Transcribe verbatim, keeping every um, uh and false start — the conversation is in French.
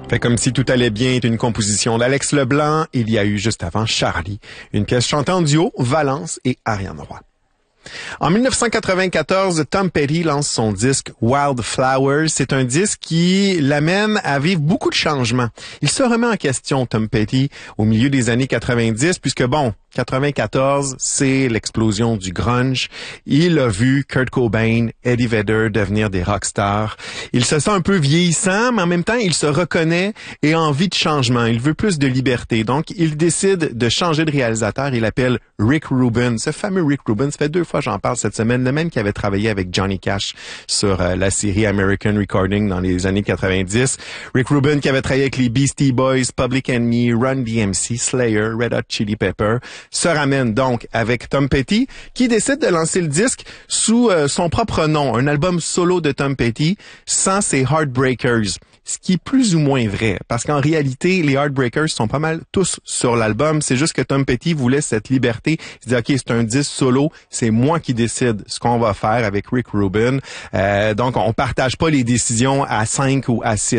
Fait comme si tout allait bien est une composition d'Alex Leblanc. Il y a eu juste avant Charlie, une pièce chantée en duo, Valence et Ariane Roy. En dix-neuf cent quatre-vingt-quatorze, Tom Petty lance son disque Wildflowers. C'est un disque qui l'amène à vivre beaucoup de changements. Il se remet en question, Tom Petty, au milieu des années quatre-vingt-dix, puisque bon, quatre-vingt-quatorze, c'est l'explosion du grunge. Il a vu Kurt Cobain, Eddie Vedder devenir des rockstars. Il se sent un peu vieillissant, mais en même temps, il se reconnaît et a envie de changement. Il veut plus de liberté. Donc, il décide de changer de réalisateur. Il appelle Rick Rubin. Ce fameux Rick Rubin, ça fait deux fois que j'en parle cette semaine, le même qui avait travaillé avec Johnny Cash sur euh, la série American Recording dans les années quatre-vingt-dix. Rick Rubin qui avait travaillé avec les Beastie Boys, Public Enemy, Run D M C, Slayer, Red Hot Chili Pepper, se ramène donc avec Tom Petty qui décide de lancer le disque sous euh, son propre nom, un album solo de Tom Petty sans ses Heartbreakers. Ce qui est plus ou moins vrai, parce qu'en réalité, les Heartbreakers sont pas mal tous sur l'album. C'est juste que Tom Petty voulait cette liberté. Il dit, OK, c'est un disque solo, c'est moi qui décide ce qu'on va faire avec Rick Rubin. Euh, donc, on partage pas les décisions à cinq ou à six.